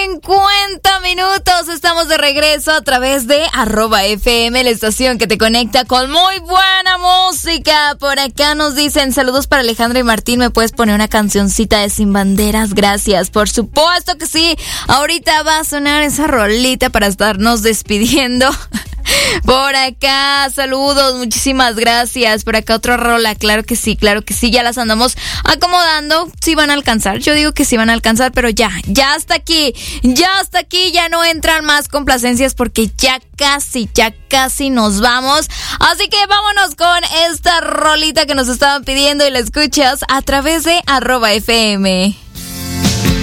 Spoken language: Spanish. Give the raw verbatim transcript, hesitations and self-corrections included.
cincuenta minutos. Estamos de regreso a través de arroba F M, la estación que te conecta con muy buena música. Por acá nos dicen saludos para Alejandra y Martín. ¿Me puedes poner una cancioncita de Sin Banderas? Gracias, por supuesto que sí. Ahorita va a sonar esa rolita para estarnos despidiendo. Por acá, saludos, muchísimas gracias. Por acá otra rola, claro que sí, claro que sí, ya las andamos acomodando. Sí van a alcanzar, yo digo que sí van a alcanzar, pero ya, ya hasta aquí, ya hasta aquí, ya no entran más complacencias porque ya casi, ya casi nos vamos. Así que vámonos con esta rolita que nos estaban pidiendo y la escuchas a través de arroba F M.